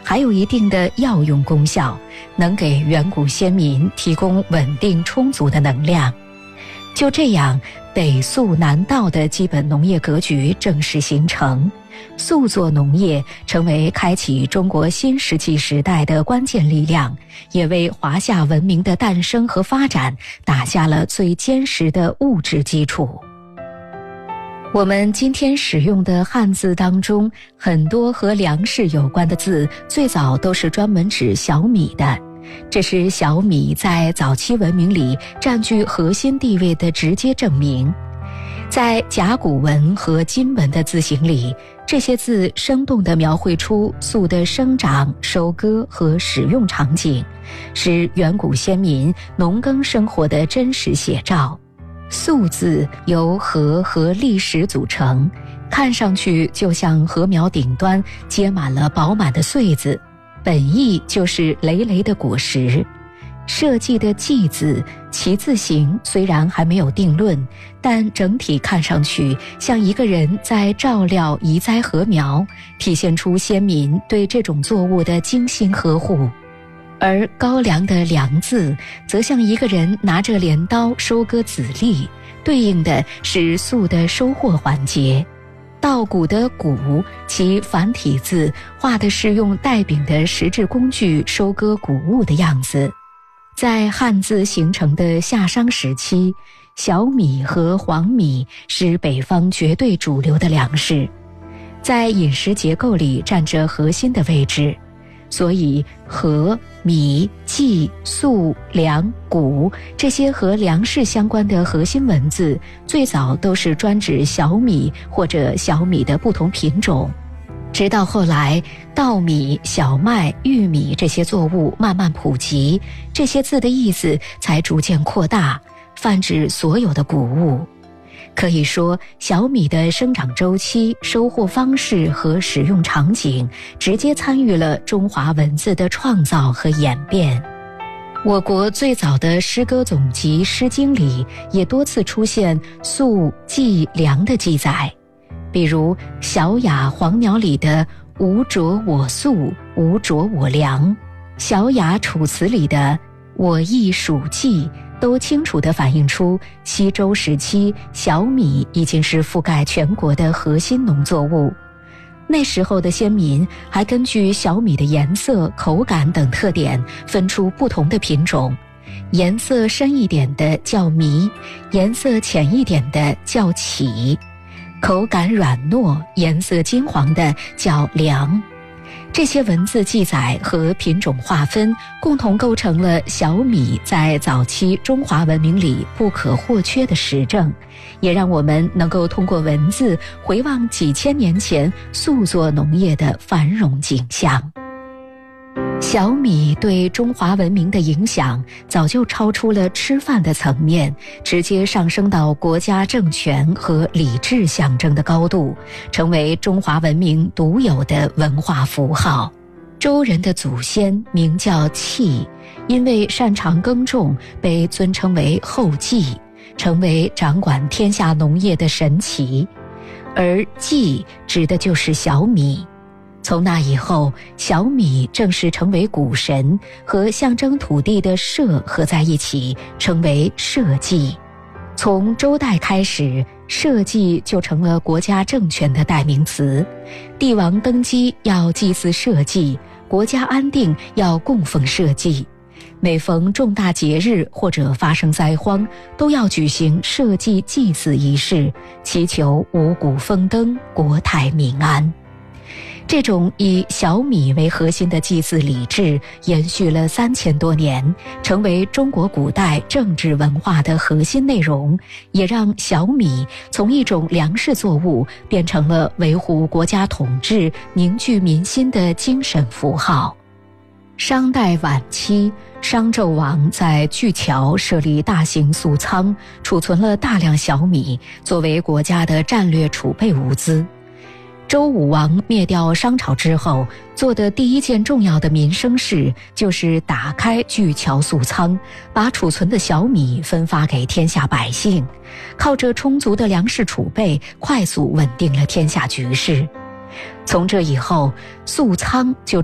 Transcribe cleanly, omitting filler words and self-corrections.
还有一定的药用功效，能给远古先民提供稳定充足的能量。就这样，北粟南稻的基本农业格局正式形成，粟作农业成为开启中国新石器时代的关键力量，也为华夏文明的诞生和发展打下了最坚实的物质基础。我们今天使用的汉字当中，很多和粮食有关的字最早都是专门指小米的，这是小米在早期文明里占据核心地位的直接证明。在甲骨文和金文的字形里，这些字生动地描绘出粟的生长、收割和使用场景，是远古先民农耕生活的真实写照。粟字由禾和砾石组成，看上去就像禾苗顶端结满了饱满的穗子，本意就是累累的果实。社稷的稷字，其字形虽然还没有定论，但整体看上去像一个人在照料移栽禾苗，体现出先民对这种作物的精心呵护。而高粱的粱字则像一个人拿着镰刀收割籽粒，对应的是粟的收获环节。稻谷的谷，其繁体字画的是用带柄的石质工具收割谷物的样子。在汉字形成的夏商时期，小米和黄米是北方绝对主流的粮食，在饮食结构里占着核心的位置。所以禾、米、稷、粟、粮、谷这些和粮食相关的核心文字，最早都是专指小米或者小米的不同品种。直到后来，稻米、小麦、玉米这些作物慢慢普及，这些字的意思才逐渐扩大，泛指所有的谷物。可以说，小米的生长周期、收获方式和使用场景，直接参与了中华文字的创造和演变。我国最早的诗歌总集《诗经》里，也多次出现粟、稷、粮的记载，比如《小雅·黄鸟》里的“吾啄我粟，吾啄我粮”，《小雅·楚辞》里的“我亦黍稷”，都清楚地反映出西周时期小米已经是覆盖全国的核心农作物。那时候的先民还根据小米的颜色、口感等特点分出不同的品种，颜色深一点的叫糜，颜色浅一点的叫杞，口感软糯、颜色金黄的叫粮。这些文字记载和品种划分共同构成了小米在早期中华文明里不可或缺的实证，也让我们能够通过文字回望几千年前粟作农业的繁荣景象。小米对中华文明的影响早就超出了吃饭的层面，直接上升到国家政权和礼制象征的高度，成为中华文明独有的文化符号。周人的祖先名叫契，因为擅长耕种，被尊称为后稷，成为掌管天下农业的神祇。而稷指的就是小米。从那以后，小米正式成为谷神，和象征土地的社合在一起，成为社稷。从周代开始，社稷就成了国家政权的代名词。帝王登基要祭祀社稷，国家安定要供奉社稷。每逢重大节日或者发生灾荒，都要举行社稷祭祀仪式，祈求五谷丰登、国泰民安。这种以小米为核心的祭祀礼制延续了3000多年，成为中国古代政治文化的核心内容，也让小米从一种粮食作物变成了维护国家统治、凝聚民心的精神符号。商代晚期，商纣王在巨桥设立大型粟仓，储存了大量小米，作为国家的战略储备物资。周武王灭掉商朝之后，做的第一件重要的民生事，就是打开巨桥粟仓，把储存的小米分发给天下百姓，靠着充足的粮食储备，快速稳定了天下局势。从这以后，粟仓就